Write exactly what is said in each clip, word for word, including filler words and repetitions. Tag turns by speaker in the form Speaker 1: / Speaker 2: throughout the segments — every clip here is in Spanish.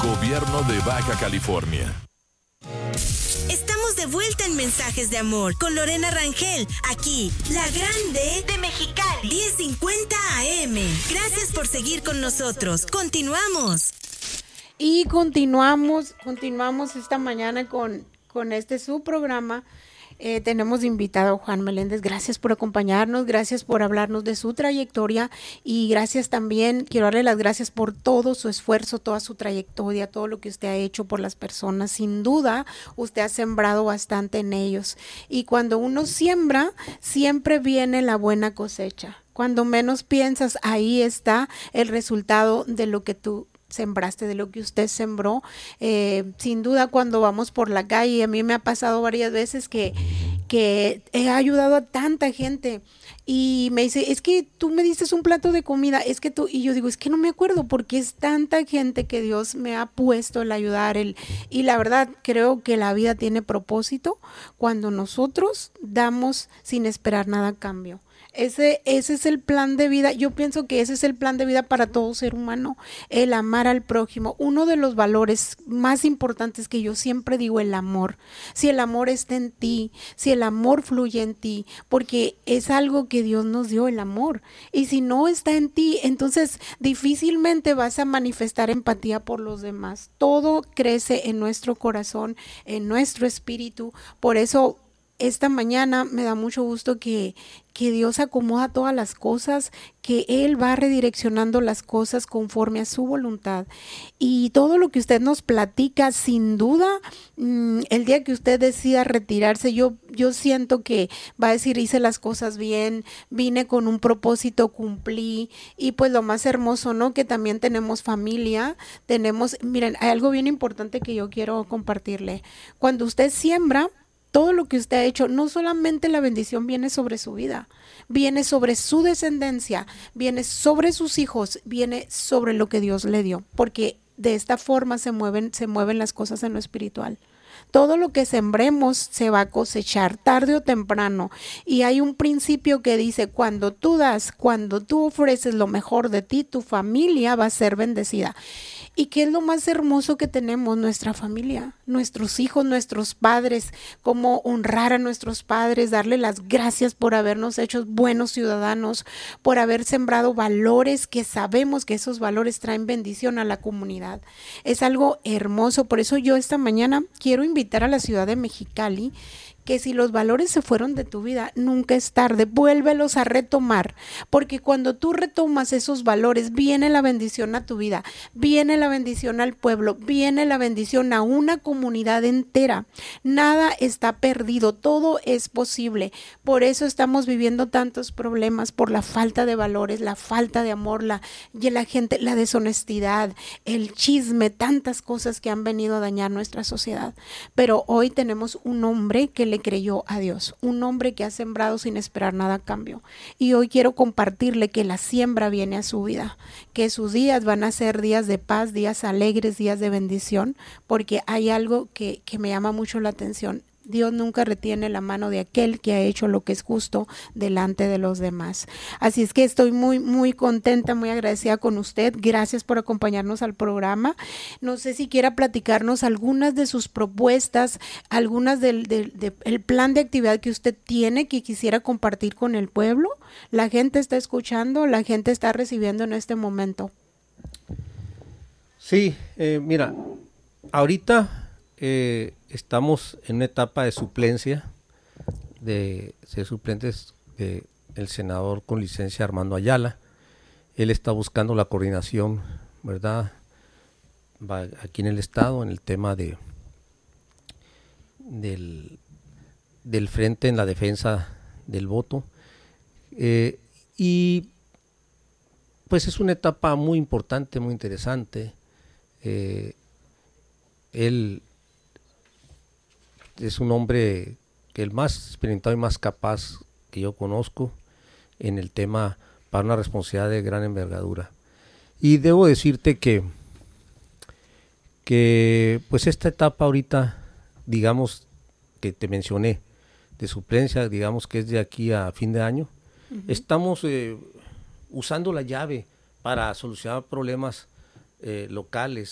Speaker 1: Gobierno de Baja California.
Speaker 2: Estamos de vuelta en Mensajes de Amor con Lorena Rangel, aquí, La Grande de Mexicali, diez cincuenta A M. Gracias por seguir con nosotros. Continuamos.
Speaker 3: Y continuamos, continuamos esta mañana con, con este su programa. Eh, tenemos invitado a Juan Meléndez. Gracias por acompañarnos, gracias por hablarnos de su trayectoria y gracias también, quiero darle las gracias por todo su esfuerzo, toda su trayectoria, todo lo que usted ha hecho por las personas. Sin duda, usted ha sembrado bastante en ellos y cuando uno siembra, siempre viene la buena cosecha. Cuando menos piensas, ahí está el resultado de lo que tú sembraste, de lo que usted sembró. Eh, sin duda, cuando vamos por la calle, a mí me ha pasado varias veces que, que he ayudado a tanta gente y me dice, es que tú me diste un plato de comida, es que tú, y yo digo, es que no me acuerdo porque es tanta gente que Dios me ha puesto el ayudar, el, y la verdad creo que la vida tiene propósito cuando nosotros damos sin esperar nada a cambio. Ese, ese es el plan de vida. Yo pienso que ese es el plan de vida para todo ser humano, el amar al prójimo. Uno de los valores más importantes que yo siempre digo, el amor. Si el amor está en ti, si el amor fluye en ti, porque es algo que Dios nos dio, el amor. Y si no está en ti, entonces difícilmente vas a manifestar empatía por los demás. Todo crece en nuestro corazón, en nuestro espíritu. Por eso esta mañana me da mucho gusto que, que Dios acomoda todas las cosas, que Él va redireccionando las cosas conforme a su voluntad. Y todo lo que usted nos platica, sin duda, mmm, el día que usted decida retirarse, yo, yo siento que va a decir, hice las cosas bien, vine con un propósito, cumplí. Y pues lo más hermoso, ¿no? Que también tenemos familia, tenemos, miren, hay algo bien importante que yo quiero compartirle. Cuando usted siembra, todo lo que usted ha hecho, no solamente la bendición viene sobre su vida, viene sobre su descendencia, viene sobre sus hijos, viene sobre lo que Dios le dio, porque de esta forma se mueven, se mueven las cosas en lo espiritual. Todo lo que sembremos se va a cosechar tarde o temprano. Y hay un principio que dice, cuando tú das, cuando tú ofreces lo mejor de ti, tu familia va a ser bendecida. ¿Y qué es lo más hermoso que tenemos? Nuestra familia, nuestros hijos, nuestros padres, cómo honrar a nuestros padres, darle las gracias por habernos hecho buenos ciudadanos, por haber sembrado valores que sabemos que esos valores traen bendición a la comunidad. Es algo hermoso, por eso yo esta mañana quiero invitar a la ciudad de Mexicali que si los valores se fueron de tu vida, nunca es tarde, vuélvelos a retomar, porque cuando tú retomas esos valores, viene la bendición a tu vida, viene la bendición al pueblo, viene la bendición a una comunidad entera. Nada está perdido, todo es posible. Por eso estamos viviendo tantos problemas, por la falta de valores, la falta de amor, la, y la gente, la deshonestidad, el chisme, tantas cosas que han venido a dañar nuestra sociedad. Pero hoy tenemos un hombre que le creyó a Dios, un hombre que ha sembrado sin esperar nada a cambio. Y hoy quiero compartirle que la siembra viene a su vida, que sus días van a ser días de paz, días alegres, días de bendición, porque hay algo que, que me llama mucho la atención. Dios nunca retiene la mano de aquel que ha hecho lo que es justo delante de los demás. Así es que estoy muy, muy contenta, muy agradecida con usted. Gracias por acompañarnos al programa. No sé si quiera platicarnos algunas de sus propuestas, algunas del, del, del el plan de actividad que usted tiene que quisiera compartir con el pueblo. La gente está escuchando, la gente está recibiendo en este momento.
Speaker 4: Sí, eh, mira, ahorita Eh, estamos en una etapa de suplencia, de ser suplentes del senador con licencia Armando Ayala. Él está buscando la coordinación, ¿verdad?, Va aquí en el estado, en el tema de del, del frente en la defensa del voto. Eh, y pues es una etapa muy importante, muy interesante. Eh, él es un hombre que el más experimentado y más capaz que yo conozco en el tema para una responsabilidad de gran envergadura. Y debo decirte que, que pues esta etapa ahorita, digamos, que te mencioné, de suplencia, digamos que es de aquí a fin de año, uh-huh. estamos eh, usando la llave para solucionar problemas eh, locales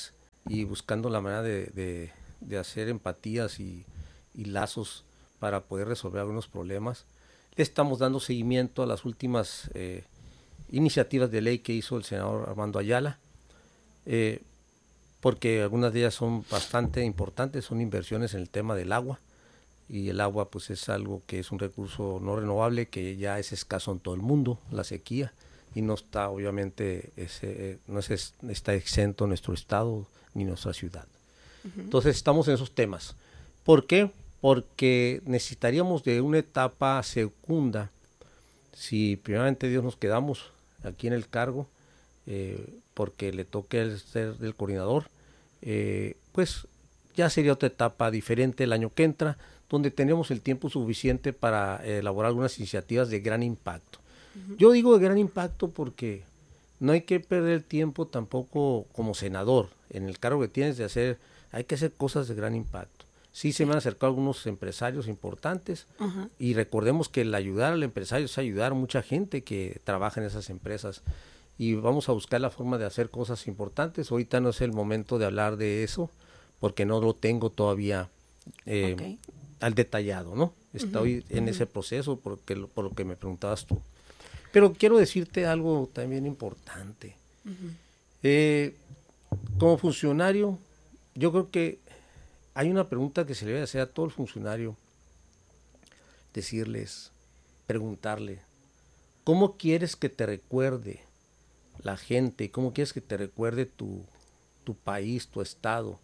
Speaker 4: y buscando la manera de, de, de hacer empatías y, y lazos para poder resolver algunos problemas. Le estamos dando seguimiento a las últimas eh, iniciativas de ley que hizo el senador Armando Ayala, eh, porque algunas de ellas son bastante importantes, son inversiones en el tema del agua, y el agua pues es algo que es un recurso no renovable que ya es escaso en todo el mundo, la sequía, y no está obviamente, ese, no es, está exento nuestro estado ni nuestra ciudad. Uh-huh. Entonces estamos en esos temas. ¿Por qué? Porque necesitaríamos de una etapa segunda, si primeramente Dios nos quedamos aquí en el cargo, eh, porque le toque el ser del coordinador, eh, pues ya sería otra etapa diferente el año que entra, donde tenemos el tiempo suficiente para eh, elaborar algunas iniciativas de gran impacto. Uh-huh. Yo digo de gran impacto porque no hay que perder el tiempo tampoco como senador, en el cargo que tienes de hacer, hay que hacer cosas de gran impacto. Sí, se me han acercado algunos empresarios importantes, uh-huh, y recordemos que el ayudar al empresario es ayudar a mucha gente que trabaja en esas empresas, y vamos a buscar la forma de hacer cosas importantes. Ahorita no es el momento de hablar de eso porque no lo tengo todavía eh, okay. al detallado, ¿no? Estoy uh-huh, en uh-huh. ese proceso porque, por lo que me preguntabas tú. Pero quiero decirte algo también importante. Uh-huh. Eh, como funcionario, yo creo que hay una pregunta que se le debe hacer a todo el funcionario, decirles, preguntarle, ¿cómo quieres que te recuerde la gente? ¿Cómo quieres que te recuerde tu, tu país, tu estado?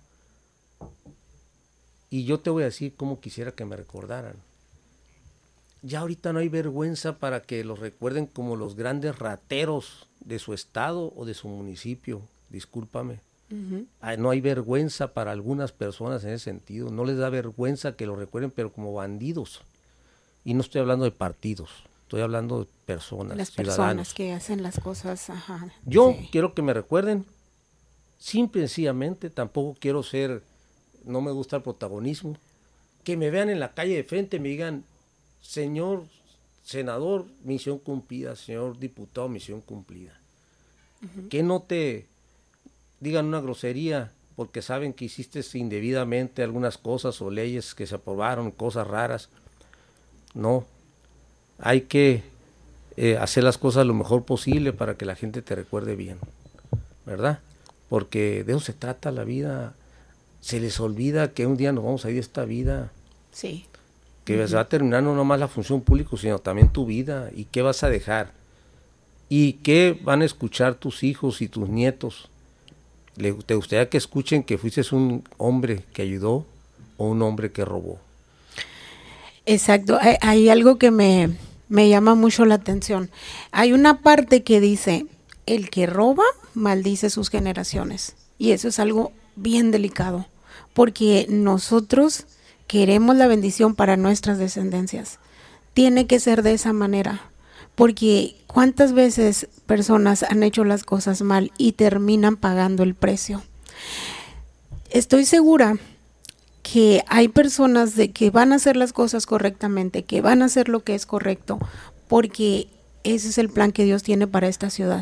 Speaker 4: Y yo te voy a decir cómo quisiera que me recordaran. Ya ahorita no hay vergüenza para que los recuerden como los grandes rateros de su estado o de su municipio, discúlpame. Uh-huh. No hay vergüenza para algunas personas en ese sentido, no les da vergüenza que lo recuerden, pero como bandidos. Y no estoy hablando de partidos, estoy hablando de personas,
Speaker 3: las
Speaker 4: ciudadanos.
Speaker 3: Personas que hacen las cosas. Ajá,
Speaker 4: yo
Speaker 3: sí.
Speaker 4: quiero que me recuerden, simple y sencillamente, tampoco quiero ser, no me gusta el protagonismo, que me vean en la calle de frente y me digan, señor senador, misión cumplida, señor diputado, misión cumplida. Uh-huh. Que no te digan una grosería porque saben que hiciste indebidamente algunas cosas o leyes que se aprobaron, cosas raras. No, hay que eh, hacer las cosas lo mejor posible para que la gente te recuerde bien, ¿verdad? Porque de eso se trata la vida. Se les olvida que un día nos vamos a ir de esta vida.
Speaker 3: Sí.
Speaker 4: Que uh-huh. se va a terminar no nomás la función pública, sino también tu vida. ¿Y qué vas a dejar? ¿Y qué van a escuchar tus hijos y tus nietos? ¿Te gustaría que escuchen que fuiste un hombre que ayudó o un hombre que robó?
Speaker 3: Exacto, hay, hay algo que me, me llama mucho la atención. Hay una parte que dice, el que roba maldice sus generaciones. Y eso es algo bien delicado, porque nosotros queremos la bendición para nuestras descendencias. Tiene que ser de esa manera. Porque cuántas veces personas han hecho las cosas mal y terminan pagando el precio. Estoy segura que hay personas de que van a hacer las cosas correctamente, que van a hacer lo que es correcto, porque ese es el plan que Dios tiene para esta ciudad.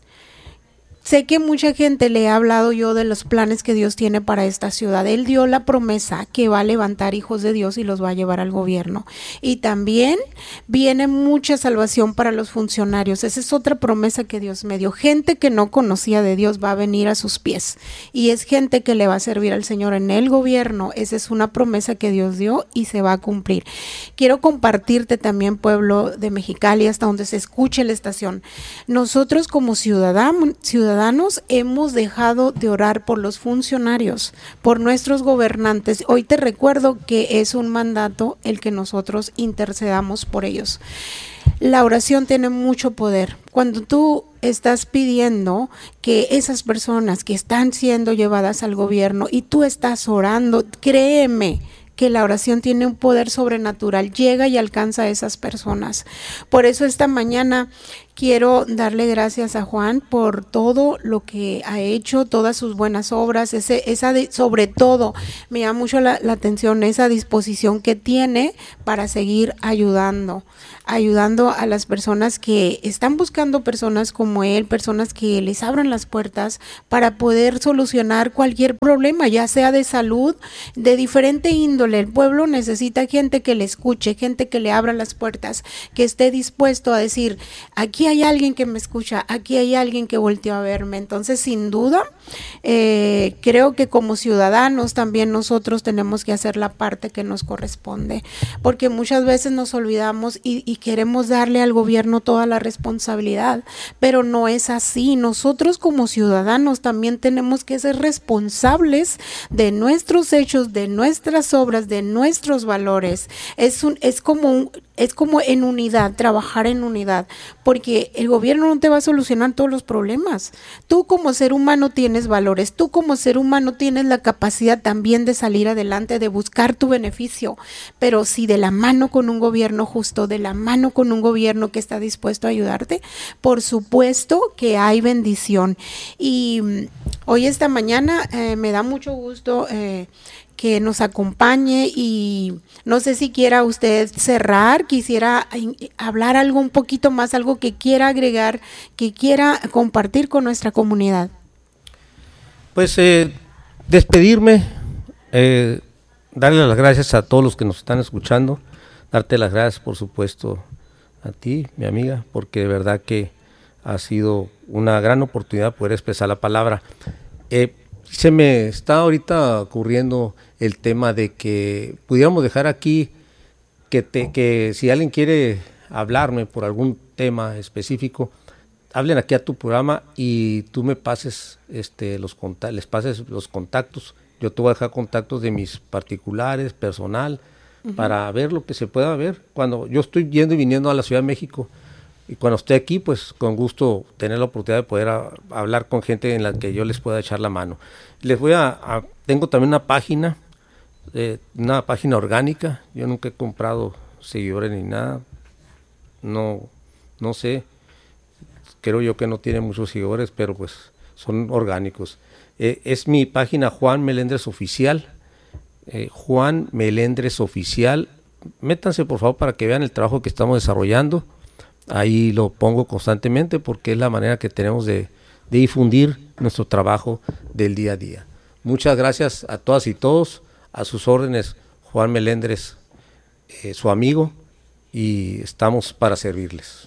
Speaker 3: Sé que mucha gente le ha hablado yo de los planes que Dios tiene para esta ciudad. Él dio la promesa que va a levantar hijos de Dios y los va a llevar al gobierno. Y también viene mucha salvación para los funcionarios. Esa es otra promesa que Dios me dio. Gente que no conocía de Dios va a venir a sus pies. Y es gente que le va a servir al Señor en el gobierno. Esa es una promesa que Dios dio y se va a cumplir. Quiero compartirte también, pueblo de Mexicali, hasta donde se escuche la estación. Nosotros como ciudadanos, ciudadanos Ciudadanos hemos dejado de orar por los funcionarios, por nuestros gobernantes. Hoy te recuerdo que es un mandato el que nosotros intercedamos por ellos. La oración tiene mucho poder. Cuando tú estás pidiendo que esas personas que están siendo llevadas al gobierno y tú estás orando, créeme que la oración tiene un poder sobrenatural, llega y alcanza a esas personas. Por eso esta mañana quiero darle gracias a Juan por todo lo que ha hecho, todas sus buenas obras, ese, esa de, sobre todo me llama mucho la, la atención esa disposición que tiene para seguir ayudando, ayudando a las personas que están buscando personas como él, personas que les abran las puertas para poder solucionar cualquier problema, ya sea de salud, de diferente índole. El pueblo necesita gente que le escuche, gente que le abra las puertas, que esté dispuesto a decir, aquí hay alguien que me escucha, aquí hay alguien que volteó a verme. Entonces, sin duda, eh, creo que como ciudadanos también nosotros tenemos que hacer la parte que nos corresponde, porque muchas veces nos olvidamos y, y queremos darle al gobierno toda la responsabilidad, pero no es así. Nosotros como ciudadanos también tenemos que ser responsables de nuestros hechos, de nuestras obras, de nuestros valores. Es un, es como un, es como en unidad, trabajar en unidad, porque el gobierno no te va a solucionar todos los problemas. Tú como ser humano tienes valores, tú como ser humano tienes la capacidad también de salir adelante, de buscar tu beneficio, pero si de la mano con un gobierno justo, de la mano con un gobierno que está dispuesto a ayudarte, por supuesto que hay bendición. Y hoy esta mañana eh, me da mucho gusto eh, que nos acompañe y no sé si quiera usted cerrar, quisiera hablar algo un poquito más, algo que quiera agregar, que quiera compartir con nuestra comunidad.
Speaker 4: Pues eh, despedirme, eh, darle las gracias a todos los que nos están escuchando, darte las gracias por supuesto a ti, mi amiga, porque de verdad que ha sido una gran oportunidad poder expresar la palabra. Eh, se me está ahorita ocurriendo el tema de que pudiéramos dejar aquí que, te, que si alguien quiere hablarme por algún tema específico, hablen aquí a tu programa y tú me pases este, los contactos, les pases los contactos. Yo te voy a dejar contactos de mis particulares, personal, uh-huh, para ver lo que se pueda ver. Cuando yo estoy yendo y viniendo a la Ciudad de México, y cuando esté aquí, pues con gusto tener la oportunidad de poder a, hablar con gente en la que yo les pueda echar la mano. Les voy a, a tengo también una página, eh, una página orgánica. Yo nunca he comprado seguidores ni nada. No, no sé. Creo yo que no tiene muchos seguidores, pero pues son orgánicos. Eh, es mi página Juan Melendres Oficial. Eh, Juan Melendres Oficial. Métanse por favor para que vean el trabajo que estamos desarrollando. Ahí lo pongo constantemente porque es la manera que tenemos de, de difundir nuestro trabajo del día a día. Muchas gracias a todas y todos, a sus órdenes, Juan Melendres, eh, su amigo, y estamos para servirles.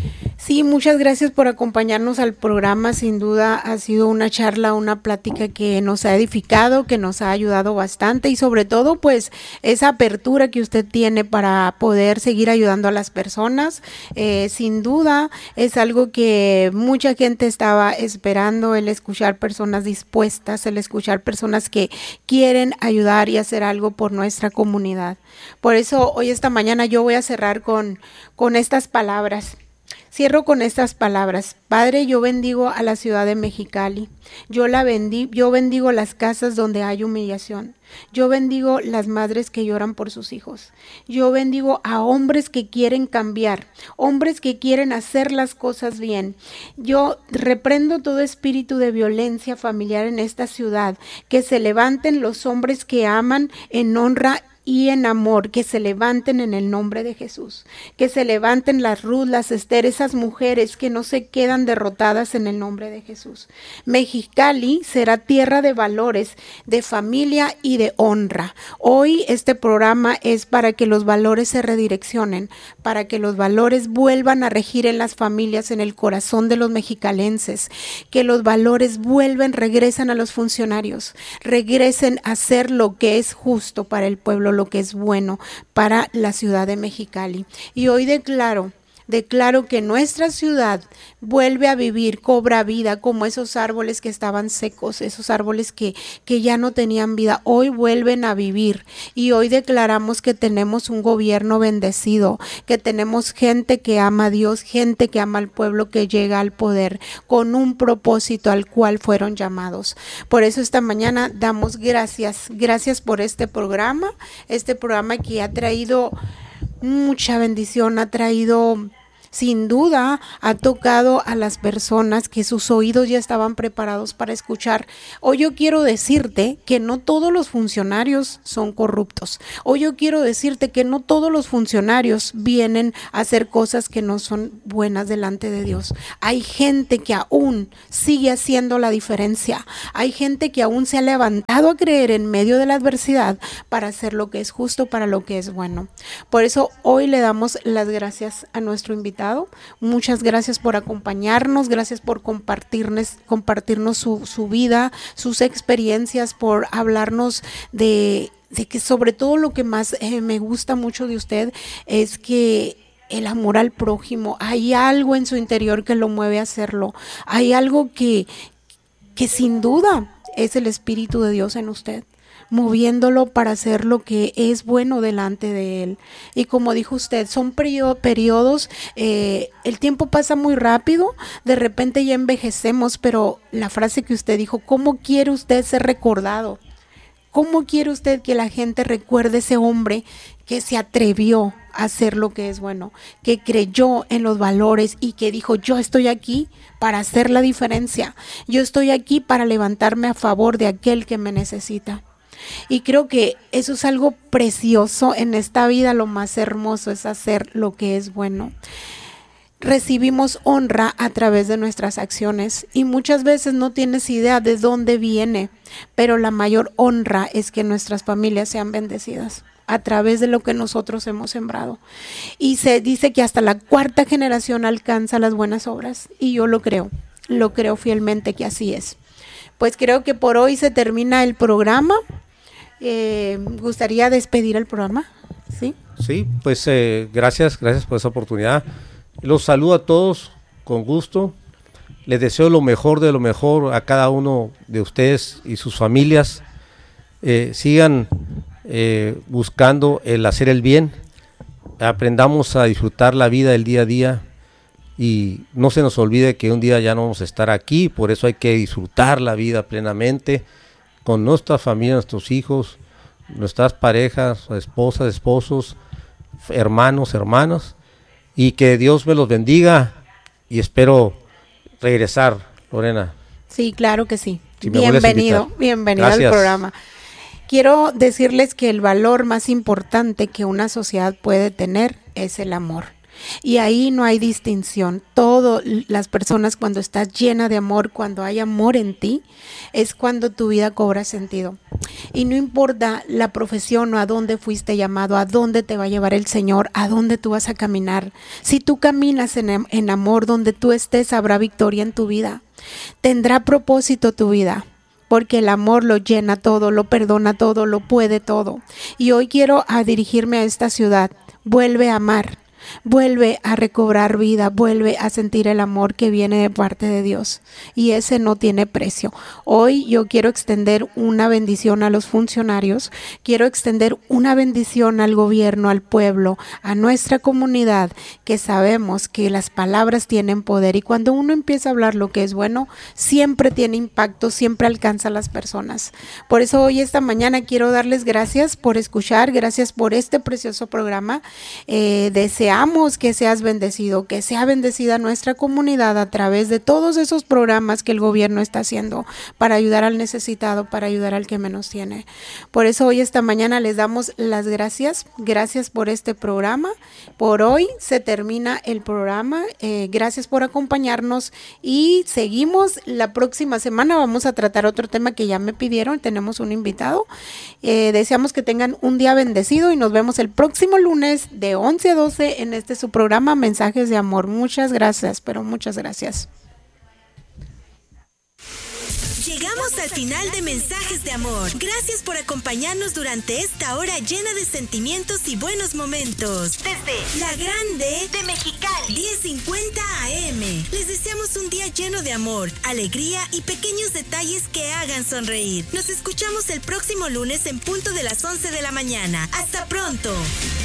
Speaker 3: Sí, muchas gracias por acompañarnos al programa. Sin duda ha sido una charla, una plática que nos ha edificado, que nos ha ayudado bastante y sobre todo pues esa apertura que usted tiene para poder seguir ayudando a las personas. Eh, sin duda es algo que mucha gente estaba esperando, el escuchar personas dispuestas, el escuchar personas que quieren ayudar y hacer algo por nuestra comunidad. Por eso hoy esta mañana yo voy a cerrar con, con estas palabras. Cierro con estas palabras. Padre, yo bendigo a la ciudad de Mexicali. Yo la bendí, yo bendigo las casas donde hay humillación. Yo bendigo las madres que lloran por sus hijos. Yo bendigo a hombres que quieren cambiar, hombres que quieren hacer las cosas bien. Yo reprendo todo espíritu de violencia familiar en esta ciudad. Que se levanten los hombres que aman en honra y en amor, que se levanten en el nombre de Jesús, que se levanten las Ruth, las Esther, esas mujeres que no se quedan derrotadas en el nombre de Jesús. Mexicali será tierra de valores, de familia y de honra. Hoy este programa es para que los valores se redireccionen, para que los valores vuelvan a regir en las familias, en el corazón de los mexicalenses, que los valores vuelven, regresen a los funcionarios, regresen a hacer lo que es justo para el pueblo, lo que es bueno para la ciudad de Mexicali. Y hoy declaro, declaro que nuestra ciudad vuelve a vivir, cobra vida como esos árboles que estaban secos, esos árboles que, que ya no tenían vida, hoy vuelven a vivir. Y hoy declaramos que tenemos un gobierno bendecido, que tenemos gente que ama a Dios, gente que ama al pueblo, que llega al poder con un propósito al cual fueron llamados. Por eso esta mañana damos gracias, gracias por este programa, este programa que ha traído mucha bendición, ha traído sin duda ha tocado a las personas que sus oídos ya estaban preparados para escuchar. Hoy yo quiero decirte que no todos los funcionarios son corruptos. Hoy yo quiero decirte que no todos los funcionarios vienen a hacer cosas que no son buenas delante de Dios. Hay gente que aún sigue haciendo la diferencia. Hay gente que aún se ha levantado a creer en medio de la adversidad para hacer lo que es justo, para lo que es bueno. Por eso hoy le damos las gracias a nuestro invitado. Muchas gracias por acompañarnos, gracias por compartirnos, compartirnos su, su vida, sus experiencias, por hablarnos de, de que sobre todo lo que más eh, me gusta mucho de usted es que el amor al prójimo, hay algo en su interior que lo mueve a hacerlo, hay algo que, que sin duda es el Espíritu de Dios en usted, moviéndolo para hacer lo que es bueno delante de Él. Y como dijo usted, son periodo, periodos, eh, el tiempo pasa muy rápido, de repente ya envejecemos, pero la frase que usted dijo, ¿cómo quiere usted ser recordado? ¿Cómo quiere usted que la gente recuerde ese hombre que se atrevió a hacer lo que es bueno, que creyó en los valores y que dijo, yo estoy aquí para hacer la diferencia, yo estoy aquí para levantarme a favor de aquel que me necesita? Y creo que eso es algo precioso en esta vida, lo más hermoso es hacer lo que es bueno. Recibimos honra a través de nuestras acciones y muchas veces no tienes idea de dónde viene, pero la mayor honra es que nuestras familias sean bendecidas a través de lo que nosotros hemos sembrado. Y se dice que hasta la cuarta generación alcanza las buenas obras y yo lo creo, lo creo fielmente que así es. Pues creo que por hoy se termina el programa. Eh, gustaría despedir el programa, ¿sí?
Speaker 4: Sí, pues eh, gracias, gracias por esa oportunidad. Los saludo a todos con gusto. Les deseo lo mejor de lo mejor a cada uno de ustedes y sus familias. Eh, sigan eh, buscando el hacer el bien. Aprendamos a disfrutar la vida del día a día y no se nos olvide que un día ya no vamos a estar aquí. Por eso hay que disfrutar la vida plenamente con nuestra familia, nuestros hijos, nuestras parejas, esposas, esposos, hermanos, hermanas. Y que Dios me los bendiga y espero regresar, Lorena.
Speaker 3: Sí, claro que sí.
Speaker 4: Si me
Speaker 3: bienvenido, bienvenido
Speaker 4: Gracias.
Speaker 3: al programa. Quiero decirles que el valor más importante que una sociedad puede tener es el amor. Y ahí no hay distinción. Todas las personas, cuando estás llena de amor, cuando hay amor en ti, es cuando tu vida cobra sentido. Y no importa la profesión o a dónde fuiste llamado, a dónde te va a llevar el Señor, a dónde tú vas a caminar. Si tú caminas en, en amor, donde tú estés, habrá victoria en tu vida. Tendrá propósito tu vida. Porque el amor lo llena todo, lo perdona todo, lo puede todo. Y hoy quiero a dirigirme a esta ciudad. Vuelve a amar. Vuelve a recobrar vida, vuelve a sentir el amor que viene de parte de Dios y ese no tiene precio. Hoy yo quiero extender una bendición a los funcionarios, quiero extender una bendición al gobierno, al pueblo, a nuestra comunidad, que sabemos que las palabras tienen poder y cuando uno empieza a hablar lo que es bueno, siempre tiene impacto, siempre alcanza a las personas. Por eso hoy esta mañana quiero darles gracias por escuchar, gracias por este precioso programa. Eh, deseamos que seas bendecido, que sea bendecida nuestra comunidad a través de todos esos programas que el gobierno está haciendo para ayudar al necesitado, para ayudar al que menos tiene. Por eso hoy esta mañana les damos las gracias, gracias por este programa. Por hoy se termina el programa, eh, gracias por acompañarnos y seguimos la próxima semana. Vamos a tratar otro tema que ya me pidieron, tenemos un invitado. Eh, deseamos que tengan un día bendecido y nos vemos el próximo lunes de once a doce en este su programa Mensajes de Amor. Muchas gracias, pero muchas gracias.
Speaker 2: Llegamos al final de Mensajes de Amor. Gracias por acompañarnos durante esta hora llena de sentimientos y buenos momentos. Desde La Grande de Mexicali, diez cincuenta A M. Les deseamos un día lleno de amor, alegría y pequeños detalles que hagan sonreír. Nos escuchamos el próximo lunes en punto de las once de la mañana. ¡Hasta pronto!